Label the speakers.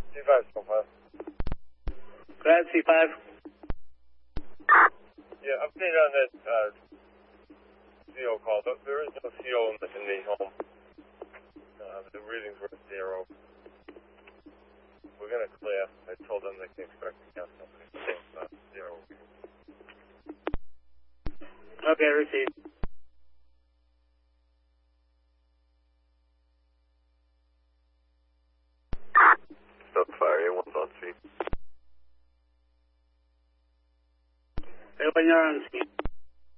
Speaker 1: C5 so far.
Speaker 2: Glad C5.
Speaker 1: Yeah, update on that CO call. There is no CO in the home. The readings were 0. We're going to clear. I told them they can expect to count something. So, 0.
Speaker 2: Okay, received.
Speaker 1: Stop fire, A1's on scene.
Speaker 2: A1, you're on scene.